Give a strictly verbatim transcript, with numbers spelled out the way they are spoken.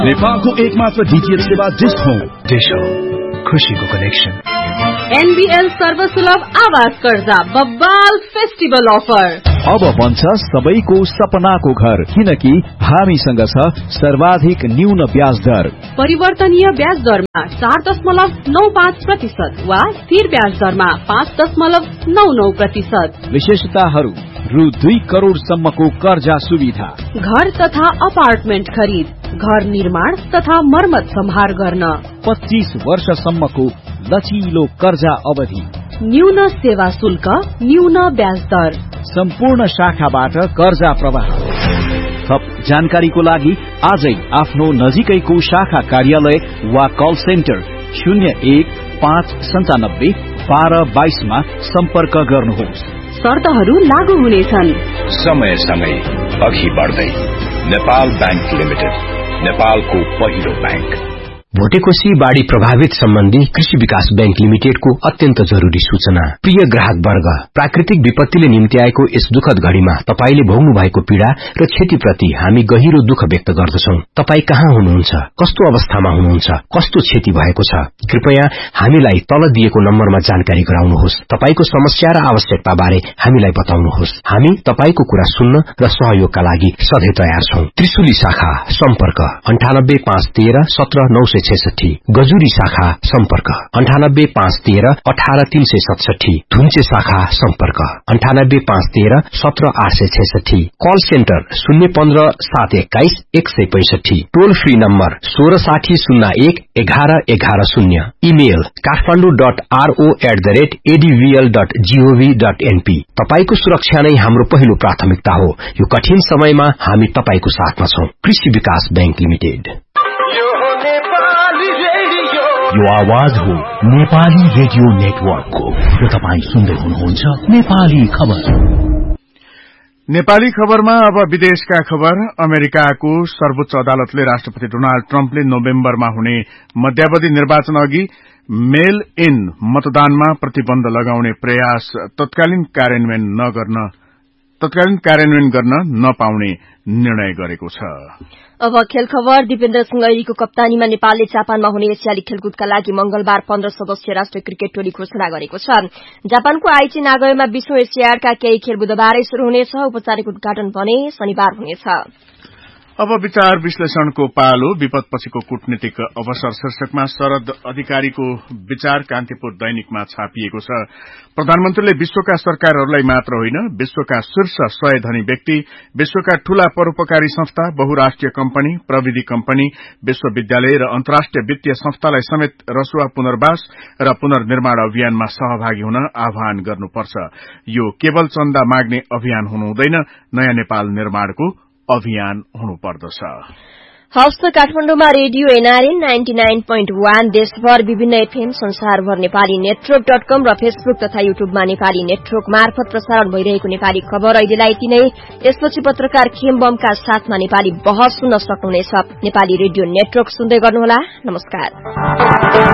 नेपालको एकमात्र डीटीएच सेवा डिश होम। डिश होम, खुशीको कनेक्सन। एनबीएल सर्वसुलभ आवास कर्जा बब्बाल फेस्टिभल अफर। अब बन्छ सबैको सपनाको घर, किनकि हामीसँग छ सर्वाधिक न्यून ब्याज दर। परिवर्तनीय ब्याज दरमा चार दशमलव नौ पाँच प्रतिशत वा स्थिर ब्याज दरमा पाँच दशमलव नौ नौ प्रतिशत। विशेषताहरू: रु दुई करोड़ सम्मको कर्जा सुविधा, घर तथा अपार्टमेन्ट खरिद, घर निर्माण तथा मर्मत सम्हार गर्न, पच्चीस वर्षसम्मको लचिलो कर्जा अवधि, न्यून सेवा शुल्क, न्यून ब्याज दर, सम्पूर्ण शाखाबाट कर्जा प्रवाह। थप जानकारीको लागि आजै आफ्नो नजिकैको शाखा कार्यालय वा कल सेन्टर शून्य एक पाँच सन्तानब्बे बाह्र बाइसमा सम्पर्क गर्नुहोस्। शर्तहरू लागू हुनेछन्। समय समय अघि बढ्दै नेपाल बैंक लिमिटेड, नेपालको पहिलो बैंक। भोटेकोशी बाढ़ी प्रभावित सम्बन्धी कृषि विकास बैंक लिमिटेडको अत्यन्त जरूरी सूचना। प्रिय ग्राहक वर्ग, प्राकृतिक विपत्तिले निम्ति आएको यस दुखद घड़ीमा तपाईले भोग्नु भएको पीड़ा र क्षतिप्रति हामी गहिरो दुःख व्यक्त गर्दछौं। तपाई कहाँ हुनुहुन्छ, कस्तो अवस्थामा हुनुहुन्छ, कस्तो क्षति भएको छ, कृपया हामीलाई तल दिएको नम्बरमा जानकारी गराउनुहोस्। तपाईको समस्या र आवश्यकता बारे हामीलाई बताउनुहोस्। हामी तपाईको कुरा सुन्न र सहयोगका लागि सधैं तयार छौं। त्रिशुली शाखा सम्पर्क अन्ठानब्बे पाँच तेह्र सत्र नौ सय छैसठी, गजुरी शाखा सम्पर्क अन्ठानब्बे पाँच तेह्र अठार तीन सय सतसठी, धुन्चे शाखा सम्पर्क अन्ठानब्बे पाँच तेह्र सत्र आठ सय छैसठी, कल सेन्टर शून्य पन्ध्र सात एक्काइस एक सय पैंसठी, टोल फ्री नम्बर सोह्र साठी शून्य एक एघार एघार शून्य, email Kathmandu dot RO at the rate एडीभीएल dot gov dot NP. तपाईको सुरक्षा नै हाम्रो पहिलो प्राथमिकता हो। यो कठिन समयमा हामी तपाईको साथमा छौं। कृषि विकास बैंक लिमिटेड। यो आवाज हो नेपाली रेडियो नेटवर्कको। यो तपाईँ सुन्दै हुनुहुन्छ नेपाली खबर। नेपाली खबरमा अब विदेशका खबर। अमेरिकाको सर्वोच्च अदालतले राष्ट्रपति डोनाल्ड ट्रम्पले नोभेम्बरमा हुने मध्यावधि निर्वाचन अघि मेल इन मतदानमा प्रतिबन्ध लगाउने प्रयास तत्कालीन कार्यान्वयन नगर्न तत्कालीन कार्यान्वयन गर्न नपाउने निर्णय गरेको छ। अब खेल खबर। दिपेन्द्र सिंह ऐरीको कप्तानीमा नेपालले जापानमा हुने एसियाली खेलकुदका लागि मंगलबार पन्ध्र सदस्यीय राष्ट्रिय क्रिकेट टोली घोषणा गरेको छ। जापानको आइची नागोयामा विश्व एसियाडका केही खेल बुधबारै शुरू हुनेछ। औपचारिक उद्घाटन भने शनिबार हुनेछ। अब विचार विश्लेषणको पालो। विपदपछिको कूटनीतिक अवसर शीर्षकमा शरद अधिकारीको विचार कान्तिपुर दैनिकमा छापिएको छ। प्रधानमन्त्रीले विश्वका सरकारहरूलाई मात्र होइन, विश्वका शीर्ष सय धनी व्यक्ति, विश्वका ठूला परोपकारी संस्था, बहुराष्ट्रिय कम्पनी, प्रविधि कम्पनी, विश्वविद्यालय र अन्तर्राष्ट्रिय वित्तीय संस्थालाई समेत रसुवा पुनर्वास र पुनर्निर्माण अभियानमा सहभागी हुन आह्वान गर्नुपर्छ। यो केवल चन्दा माग्ने अभियान हुनु हुँदैन, नयाँ नेपाल निर्माणको अभियान हुनुपर्दछ। हवस् त काठमाडौँमा radio NRN ninety nine point one, देशभर विभिन्न एफएम, संसारभर नेपाली नेटवर्क डट कम र फेसबुक तथा युट्युबमा नेपाली नेटवर्क मार्फत प्रसारण भइरहेको नेपाली खबर अहिलेलाई यति नै। यसपछि पत्रकार खेमबमका साथमा नेपाली बहस सुन्न सक्नुहुनेछ। नेपाली रेडियो नेटवर्क सुन्दै गर्नुहोला। नमस्कार।